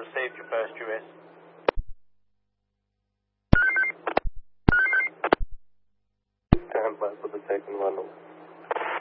received your first US. Stand by for the second one.